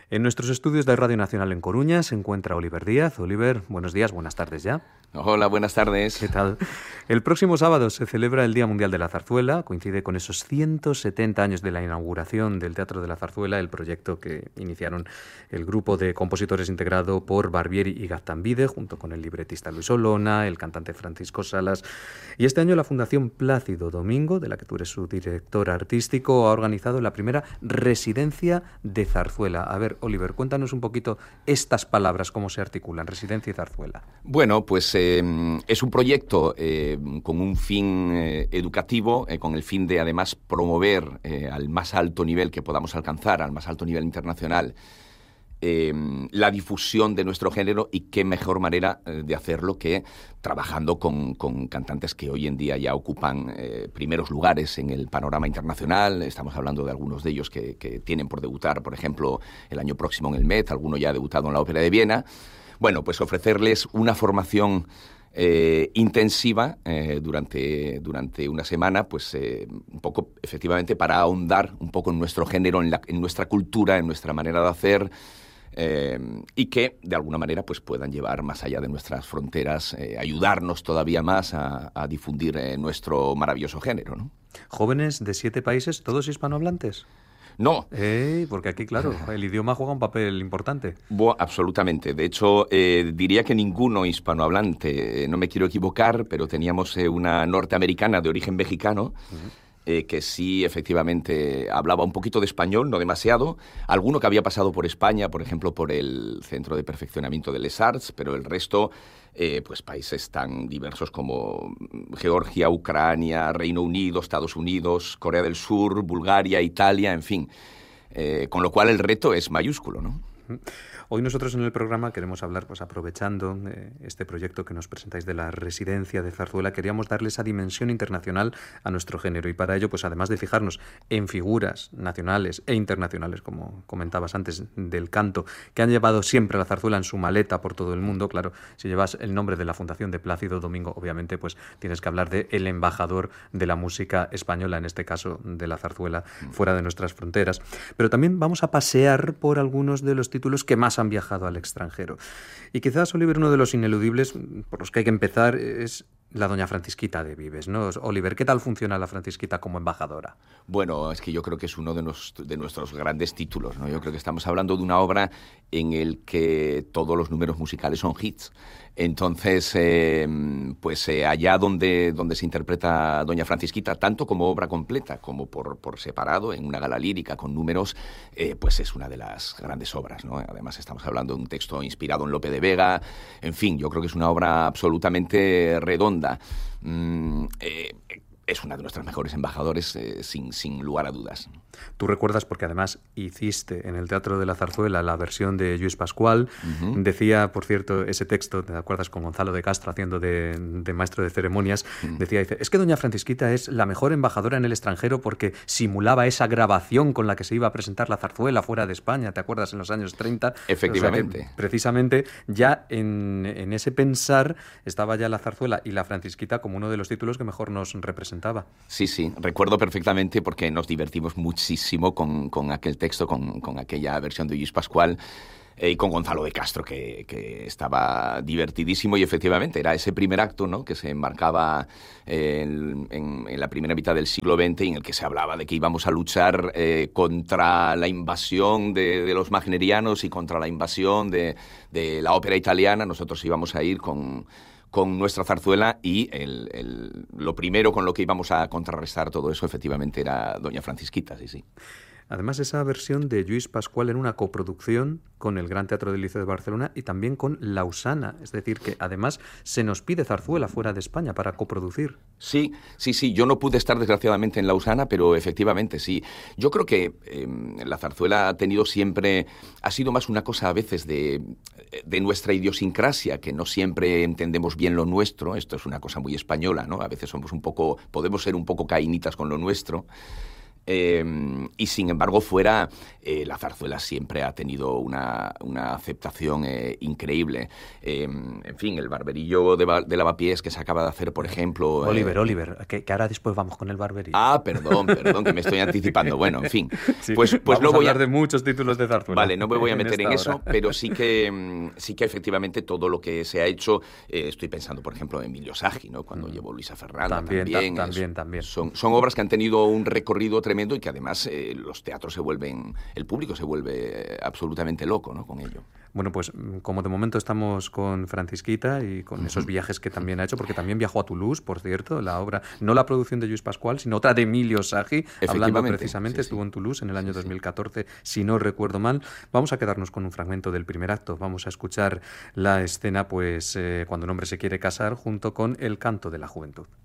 En nuestros estudios de Radio Nacional en Coruña se encuentra Oliver Díaz. Oliver, buenos días, buenas tardes ya. Hola, buenas tardes. ¿Qué tal? El próximo sábado se celebra el Día Mundial de la Zarzuela, coincide con esos 170 años de la inauguración del Teatro de la Zarzuela, el proyecto que iniciaron el grupo de compositores integrado por Barbieri y Gaztambide, junto con el libretista Luis Olona, el cantante Francisco Salas. Y este año la Fundación Plácido Domingo, de la que tú eres su director artístico, ha organizado la primera residencia de zarzuela. A ver, Oliver, cuéntanos un poquito estas palabras, cómo se articulan, residencia y zarzuela. Bueno, pues es un proyecto con un fin educativo, con el fin de además promover al más alto nivel que podamos alcanzar, al más alto nivel internacional, la difusión de nuestro género, y qué mejor manera de hacerlo que trabajando con cantantes que hoy en día ya ocupan primeros lugares en el panorama internacional. Estamos hablando de algunos de ellos que tienen por debutar, por ejemplo, el año próximo en el Met, alguno ya ha debutado en la Ópera de Viena. Bueno, pues ofrecerles una formación intensiva durante una semana, pues un poco efectivamente para ahondar un poco en nuestro género, en nuestra cultura, en nuestra manera de hacer, y que de alguna manera pues puedan llevar más allá de nuestras fronteras, ayudarnos todavía más a difundir nuestro maravilloso género, ¿no? ¿Jóvenes de 7 países, todos hispanohablantes? No. Porque aquí, claro, el idioma juega un papel importante. Absolutamente. De hecho, diría que ninguno hispanohablante. No me quiero equivocar, pero teníamos una norteamericana de origen mexicano, que sí, efectivamente, hablaba un poquito de español, no demasiado. Alguno que había pasado por España, por ejemplo, por el Centro de Perfeccionamiento de Les Arts, pero el resto, pues países tan diversos como Georgia, Ucrania, Reino Unido, Estados Unidos, Corea del Sur, Bulgaria, Italia, en fin. Con lo cual el reto es mayúsculo, ¿no? Hoy nosotros en el programa queremos hablar, pues aprovechando este proyecto que nos presentáis de la residencia de zarzuela, queríamos darle esa dimensión internacional a nuestro género, y para ello, pues además de fijarnos en figuras nacionales e internacionales, como comentabas antes, del canto, que han llevado siempre la zarzuela en su maleta por todo el mundo. Claro, si llevas el nombre de la Fundación de Plácido Domingo, obviamente pues tienes que hablar de el embajador de la música española, en este caso de la zarzuela, fuera de nuestras fronteras. Pero también vamos a pasear por algunos de los títulos que más han viajado al extranjero. Y quizás, Oliver, uno de los ineludibles por los que hay que empezar es la doña Francisquita de Vives, ¿no? Oliver, ¿qué tal funciona la Francisquita como embajadora? Bueno, es que yo creo que es uno de nuestros grandes títulos, ¿no? Yo creo que estamos hablando de una obra en el que todos los números musicales son hits. Entonces, allá donde se interpreta Doña Francisquita, tanto como obra completa como por separado, en una gala lírica con números, pues es una de las grandes obras, ¿no? Además, estamos hablando de un texto inspirado en Lope de Vega. En fin, yo creo que es una obra absolutamente redonda. Es una de nuestras mejores embajadores, sin lugar a dudas. Tú recuerdas, porque además hiciste en el Teatro de la Zarzuela la versión de Lluís Pascual. Decía, por cierto, ese texto, ¿te acuerdas? Con Gonzalo de Castro haciendo de maestro de ceremonias. Dice, es que doña Francisquita es la mejor embajadora en el extranjero porque simulaba esa grabación con la que se iba a presentar la zarzuela fuera de España, ¿te acuerdas? En los años 30. Efectivamente. O sea, precisamente ya en ese pensar estaba ya la zarzuela y la Francisquita como uno de los títulos que mejor nos representaba. Sí, recuerdo perfectamente porque nos divertimos muchísimo con aquel texto, con aquella versión de Lluís Pascual, y con Gonzalo de Castro, que estaba divertidísimo, y efectivamente era ese primer acto, ¿no?, que se enmarcaba en la primera mitad del siglo XX, en el que se hablaba de que íbamos a luchar contra la invasión de los wagnerianos y contra la invasión de la ópera italiana. Nosotros íbamos a ir con nuestra zarzuela, y lo primero con lo que íbamos a contrarrestar todo eso efectivamente era doña Francisquita, sí. Además, esa versión de Lluís Pascual en una coproducción con el Gran Teatro del Liceo de Barcelona y también con Lausana. Es decir, que además se nos pide zarzuela fuera de España para coproducir. Sí. Yo no pude estar desgraciadamente en Lausana, pero efectivamente sí. Yo creo que la zarzuela ha sido más una cosa a veces de nuestra idiosincrasia, que no siempre entendemos bien lo nuestro. Esto es una cosa muy española, ¿no? A veces podemos ser un poco caínitas con lo nuestro. y sin embargo fuera la zarzuela siempre ha tenido una aceptación increíble. En fin, el Barberillo de Lavapiés que se acaba de hacer, por ejemplo... Oliver, que ahora después vamos con el Barberillo. Perdón, que me estoy anticipando. Bueno, en fin. Sí, pues no voy a hablar de muchos títulos de zarzuela. Vale, no me voy a meter en eso, hora. pero sí que efectivamente todo lo que se ha hecho, estoy pensando, por ejemplo, en Emilio Sagi, ¿no? Cuando llevó Luisa Ferranda también. Son obras que han tenido un recorrido tremendo y que además los teatros el público se vuelve absolutamente loco, ¿no? Con ello. Bueno, pues como de momento estamos con Francisquita y con esos viajes que también ha hecho, porque también viajó a Toulouse, por cierto, la obra, no la producción de Lluís Pascual, sino otra de Emilio Sagi, hablando precisamente, estuvo en Toulouse en el año 2014, si no recuerdo mal. Vamos a quedarnos con un fragmento del primer acto, vamos a escuchar la escena, pues, cuando un hombre se quiere casar, junto con El canto de la juventud.